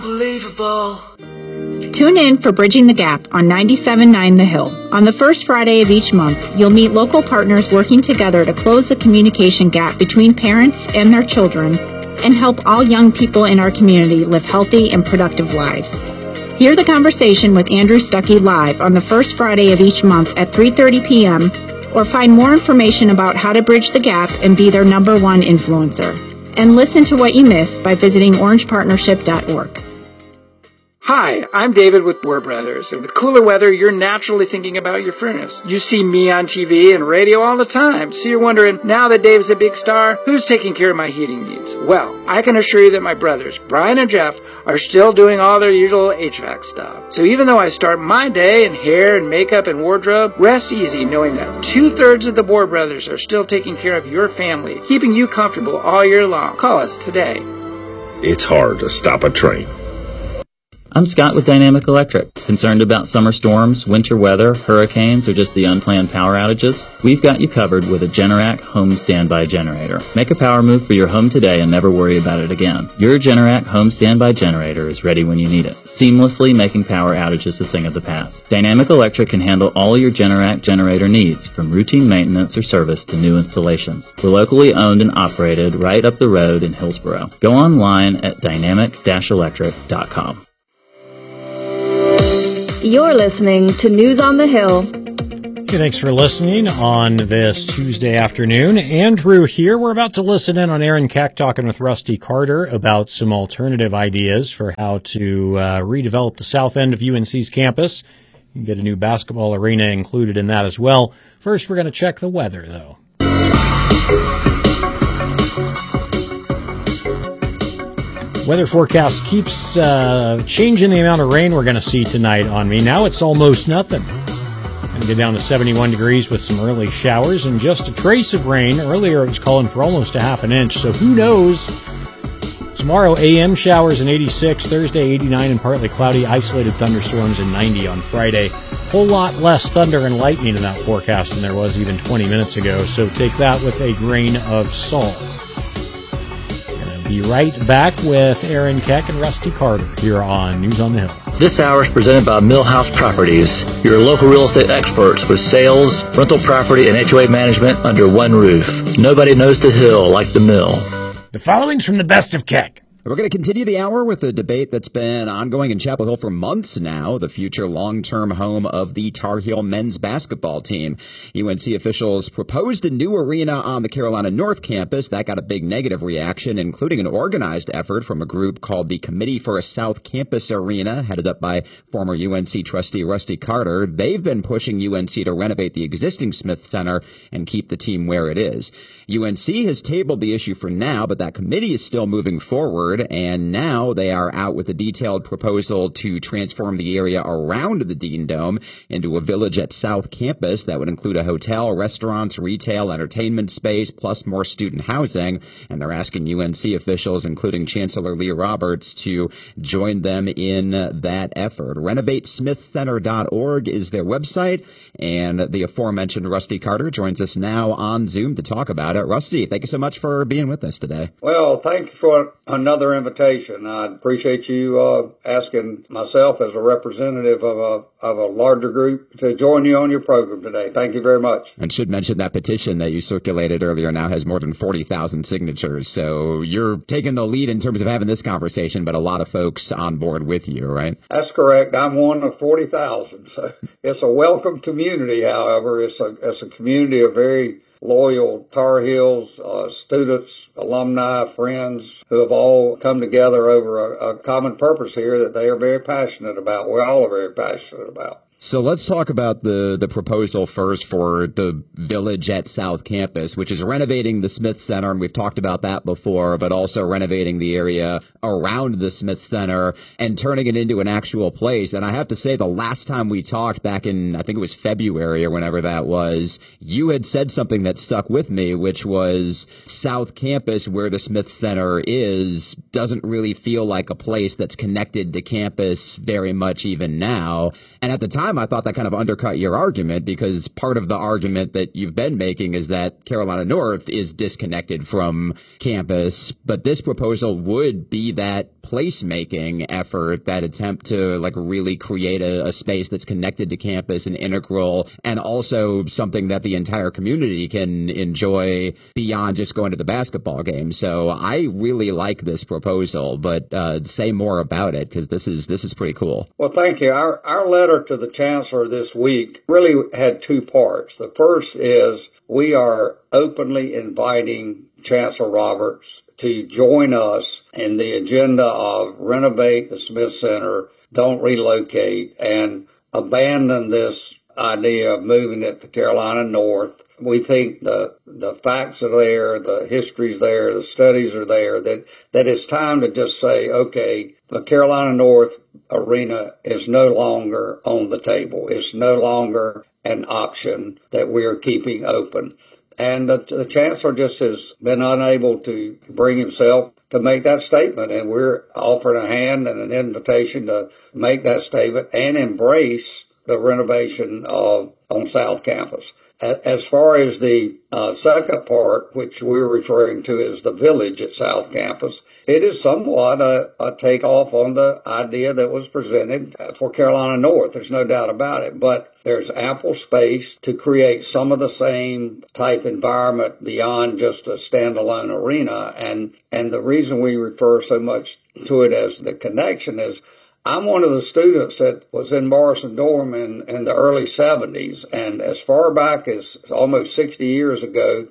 Unbelievable. Tune in for Bridging the Gap on 97.9 The Hill. On the first Friday of each month, you'll meet local partners working together to close the communication gap between parents and their children and help all young people in our community live healthy and productive lives. Hear the conversation with Andrew Stuckey live on the first Friday of each month at 3:30 p.m. or find more information about how to bridge the gap and be their #1 influencer. And listen to what you missed by visiting orangepartnership.org. Hi, I'm David with Boer Brothers, and with cooler weather, you're naturally thinking about your furnace. You see me on TV and radio all the time, so you're wondering, now that Dave's a big star, who's taking care of my heating needs? Well, I can assure you that my brothers, Brian and Jeff, are still doing all their usual HVAC stuff. So even though I start my day in hair and makeup and wardrobe, rest easy knowing that 2/3 of the Boer Brothers are still taking care of your family, keeping you comfortable all year long. Call us today. It's hard to stop a train. I'm Scott with Dynamic Electric. Concerned about summer storms, winter weather, hurricanes, or just the unplanned power outages? We've got you covered with a Generac home standby generator. Make a power move for your home today and never worry about it again. Your Generac home standby generator is ready when you need it, seamlessly making power outages a thing of the past. Dynamic Electric can handle all your Generac generator needs, from routine maintenance or service to new installations. We're locally owned and operated right up the road in Hillsboro. Go online at dynamic-electric.com. You're listening to News on the Hill. Hey, thanks for listening on this Tuesday afternoon. Andrew here. We're about to listen in on Aaron Keck talking with Rusty Carter about some alternative ideas for how to redevelop the south end of UNC's campus. You can get a new basketball arena included in that as well. First, we're going to check the weather, though. Weather forecast keeps changing the amount of rain we're going to see tonight on me. Now it's almost nothing. Going to get down to 71 degrees with some early showers and just a trace of rain. Earlier it was calling for almost a half an inch, so who knows? Tomorrow, AM showers and 86, Thursday 89 and partly cloudy, isolated thunderstorms and 90 on Friday. Whole lot less thunder and lightning in that forecast than there was even 20 minutes ago, so take that with a grain of salt. Be right back with Aaron Keck and Rusty Carter here on News on the Hill. This hour is presented by Millhouse Properties, your local real estate experts with sales, rental property, and HOA management under one roof. Nobody knows the Hill like the Mill. The following's from the best of Keck. We're going to continue the hour with a debate that's been ongoing in Chapel Hill for months now, the future long-term home of the Tar Heel men's basketball team. UNC officials proposed a new arena on the Carolina North campus. That got a big negative reaction, including an organized effort from a group called the Committee for a South Campus Arena, headed up by former UNC trustee Rusty Carter. They've been pushing UNC to renovate the existing Smith Center and keep the team where it is. UNC has tabled the issue for now, but that committee is still moving forward. And now they are out with a detailed proposal to transform the area around the Dean Dome into a village at South Campus that would include a hotel, restaurants, retail, entertainment space, plus more student housing. And they're asking UNC officials, including Chancellor Lee Roberts, to join them in that effort. RenovateSmithCenter.org is their website. And the aforementioned Rusty Carter joins us now on Zoom to talk about it. Rusty, thank you so much for being with us today. Well, thank you for another invitation. I appreciate you asking myself as a representative of a larger group to join you on your program today. Thank you very much. And should mention that petition that you circulated earlier now has more than 40,000 signatures. So you're taking the lead in terms of having this conversation, but a lot of folks on board with you, right? That's correct. I'm one of 40,000. So it's a welcome community, however. It's a community of very loyal Tar Heels, students, alumni, friends who have all come together over a common purpose here that they are very passionate about. We're all very passionate about. So let's talk about the proposal first for the village at South Campus, which is renovating the Smith Center, and we've talked about that before, but also renovating the area around the Smith Center and turning it into an actual place. And I have to say, the last time we talked back in, I think it was February or whenever that was, you had said something that stuck with me, which was South Campus, where the Smith Center is, doesn't really feel like a place that's connected to campus very much even now. And at the time, time, I thought that kind of undercut your argument, because part of the argument that you've been making is that Carolina North is disconnected from campus, but this proposal would be that placemaking effort, that attempt to like really create a space that's connected to campus and integral, and also something that the entire community can enjoy beyond just going to the basketball game. So I really like this proposal, but say more about it, because this is pretty cool. Well, thank you. Our letter to the chancellor this week really had two parts. The first is we are openly inviting Chancellor Roberts to join us in the agenda of renovate the Smith Center, don't relocate, and abandon this idea of moving it to Carolina North. We think the facts are there, the history's there, the studies are there, that it's time to just say, okay, the Carolina North arena is no longer on the table. It's no longer an option that we're keeping open. And the chancellor just has been unable to bring himself to make that statement. And we're offering a hand and an invitation to make that statement and embrace the renovation on South Campus. As far as the second part, which we're referring to as the village at South Campus, it is somewhat a takeoff on the idea that was presented for Carolina North. There's no doubt about it. But there's ample space to create some of the same type environment beyond just a standalone arena. And the reason we refer so much to it as the connection is I'm one of the students that was in Morrison Dorm in the early 70s, and as far back as almost 60 years ago,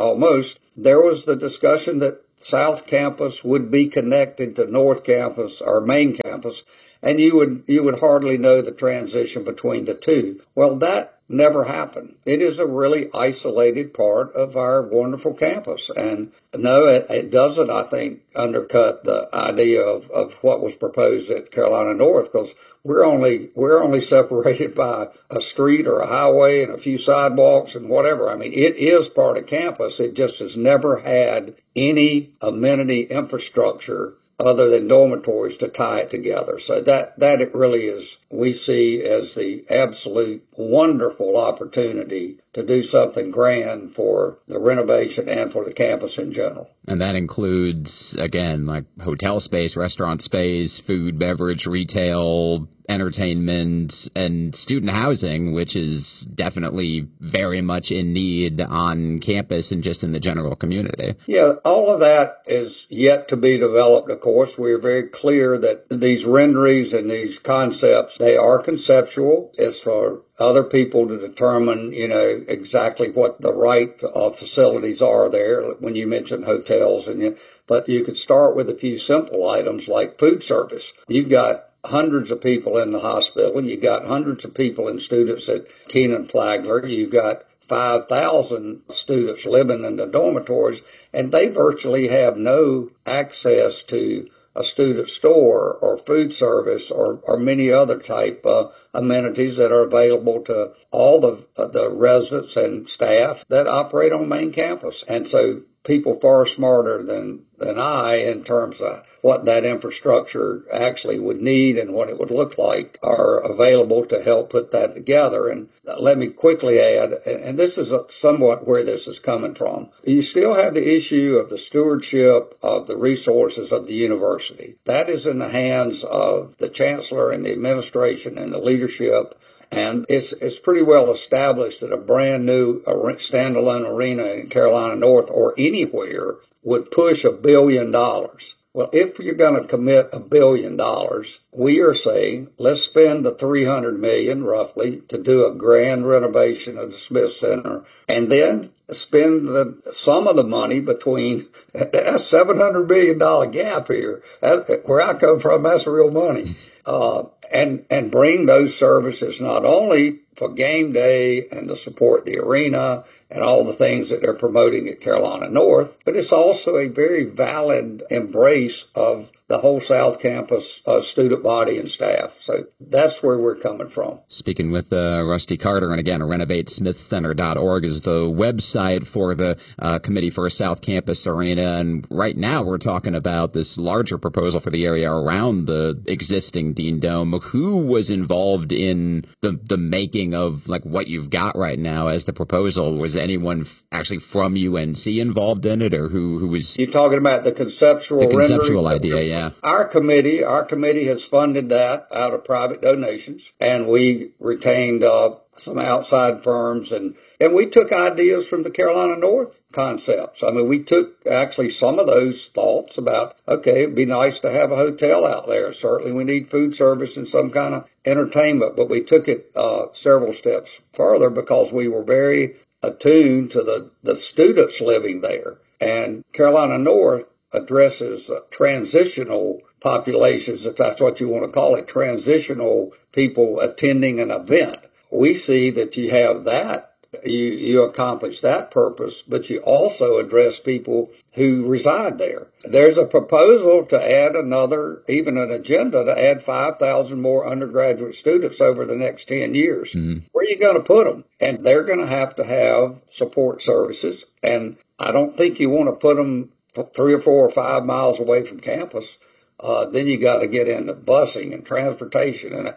there was the discussion that South Campus would be connected to North Campus or main campus, and you would hardly know the transition between the two. Well, that never happened. It is a really isolated part of our wonderful campus. And no, it doesn't, I think, undercut the idea of what was proposed at Carolina North, because we're only separated by a street or a highway and a few sidewalks and whatever. I mean, it is part of campus. It just has never had any amenity infrastructure other than dormitories to tie it together. So that it really is, we see as the absolute wonderful opportunity to do something grand for the renovation and for the campus in general. And that includes, again, like hotel space, restaurant space, food, beverage, retail, entertainment, and student housing, which is definitely very much in need on campus and just in the general community. Yeah, all of that is yet to be developed, of course. We're very clear that these renderings and these concepts, they are conceptual. It's for other people to determine, exactly what the right facilities are there. When you mentioned hotels, but you could start with a few simple items like food service. You've got hundreds of people in the hospital. You've got hundreds of people and students at Keenan Flagler. You've got 5,000 students living in the dormitories, and they virtually have no access to a student store or food service or many other type amenities that are available to all the residents and staff that operate on main campus. And so people far smarter than I in terms of what that infrastructure actually would need and what it would look like are available to help put that together. And let me quickly add, and this is somewhat where this is coming from, you still have the issue of the stewardship of the resources of the university. That is in the hands of the chancellor and the administration and the leadership. And it's pretty well established that a brand new standalone arena in Carolina North or anywhere would push $1 billion. Well, if you're going to commit $1 billion, we are saying let's spend the $300 million roughly to do a grand renovation of the Smith Center, and then spend some of the money between that $700 million gap here. Where I come from, that's real money. And bring those services not only for game day and to support the arena and all the things that they're promoting at Carolina North, but it's also a very valid embrace of the whole South Campus student body and staff. So that's where we're coming from. Speaking with Rusty Carter, and again, renovatesmithcenter.org is the website for the Committee for a South Campus Arena. And right now we're talking about this larger proposal for the area around the existing Dean Dome. Who was involved in the making of like what you've got right now as the proposal? Was anyone actually from UNC involved in it, or who was? You're talking about the conceptual idea, yeah. Our committee has funded that out of private donations, and we retained some outside firms, and we took ideas from the Carolina North concepts. I mean, we took actually some of those thoughts about, okay, it'd be nice to have a hotel out there. Certainly we need food service and some kind of entertainment, but we took it several steps further because we were very attuned to the students living there. And Carolina North addresses transitional populations, if that's what you want to call it, transitional people attending an event. We see that you have that, you accomplish that purpose, but you also address people who reside there. There's a proposal to add even an agenda to add 5,000 more undergraduate students over the next 10 years. Mm-hmm. Where are you going to put them? And they're going to have support services. And I don't think you want to put them 3 or 4 or 5 miles away from campus. Then you got to get into busing and transportation. And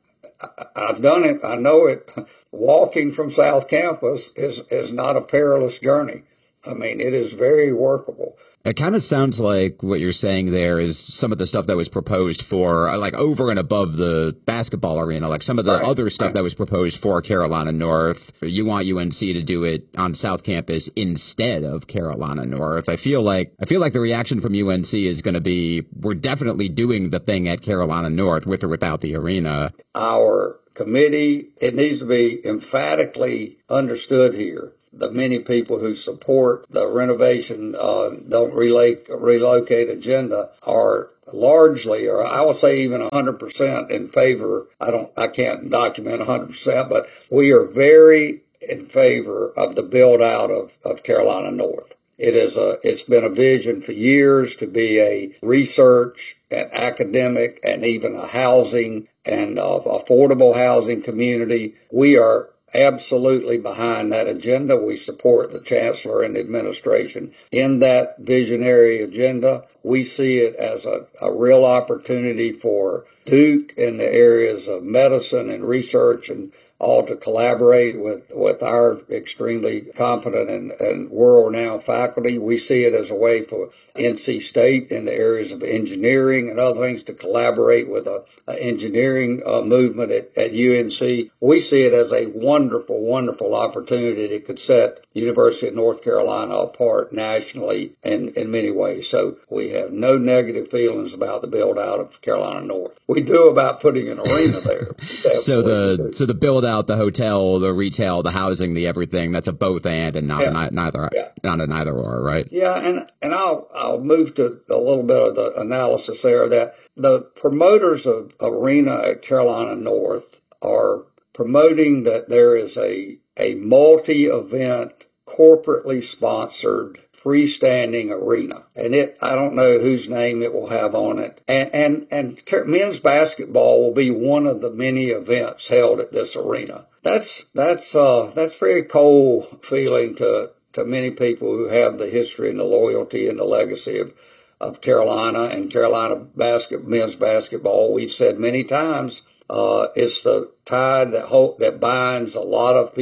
I've done it. I know it. Walking from South Campus is not a perilous journey. I mean, it is very workable. It kind of sounds like what you're saying there is some of the stuff that was proposed for, like, over and above the basketball arena, like some of the other stuff that was proposed for Carolina North. You want UNC to do it on South Campus instead of Carolina North. I feel like the reaction from UNC is going to be, we're definitely doing the thing at Carolina North with or without the arena. Our committee, it needs to be emphatically understood here. The many people who support the renovation don't relocate agenda are largely, or I would say even 100% in favor. I can't document 100%, but we are very in favor of the build out of Carolina North. It's been a vision for years to be a research and academic and even a housing and affordable housing community. We are absolutely behind that agenda. We support the chancellor and administration in that visionary agenda. We see it as a real opportunity for Duke in the areas of medicine and research and all to collaborate with our extremely competent and world-renowned faculty. We see it as a way for NC State in the areas of engineering and other things to collaborate with an engineering movement at UNC. We see it as a wonderful, wonderful opportunity that could set University of North Carolina apart nationally in many ways. So we have no negative feelings about the build-out of Carolina North. We do about putting an arena there. So the build-out, the hotel, the retail, the housing, the everything, that's a both and not neither, not an either or, right? Yeah, and I'll move to a little bit of the analysis there that the promoters of arena at Carolina North are promoting that there is a multi-event, corporately sponsored, freestanding arena. And I don't know whose name it will have on it. And men's basketball will be one of the many events held at this arena. That's very cold feeling to many people who have the history and the loyalty and the legacy of Carolina and Carolina men's basketball. We've said many times, it's the tide that binds a lot of people